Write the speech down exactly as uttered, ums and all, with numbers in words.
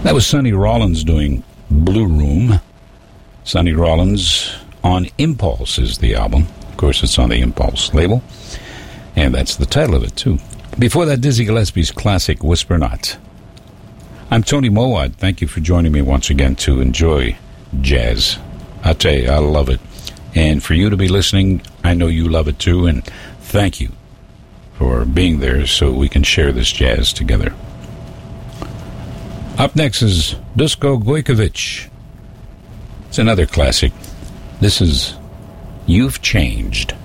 That was Sonny Rollins doing Blue Room. Sonny Rollins on Impulse is the album. Of course, it's on the Impulse label. And that's the title of it, too. Before that, Dizzy Gillespie's classic Whisper Not. I'm Tony Mowat. Thank you for joining me once again to enjoy jazz. I tell you, I love it. And for you to be listening, I know you love it, too. And thank you for being there so we can share this jazz together. Up next is Dusko Gojkovic. It's another classic. This is You've Changed.